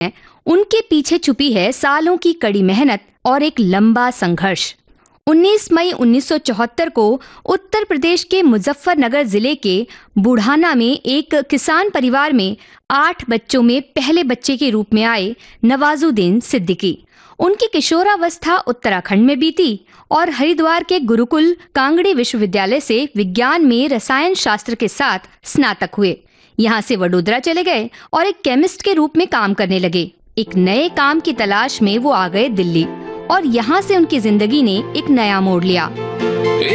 उनके पीछे छुपी है सालों की कड़ी मेहनत और एक लंबा संघर्ष। 19 मई 1974 को उत्तर प्रदेश के मुजफ्फरनगर जिले के बुढ़ाना में एक किसान परिवार में 8 बच्चों में पहले बच्चे के रूप में आए नवाजुद्दीन सिद्दीकी। उनकी किशोरावस्था उत्तराखंड में बीती और हरिद्वार के गुरुकुल कांगड़ी विश्वविद्यालय से विज्ञान में रसायन शास्त्र के साथ स्नातक हुए। यहाँ से वडोदरा चले गए और एक केमिस्ट के रूप में काम करने लगे। एक नए काम की तलाश में वो आ गए दिल्ली और यहाँ से उनकी जिंदगी ने एक नया मोड़ लिया।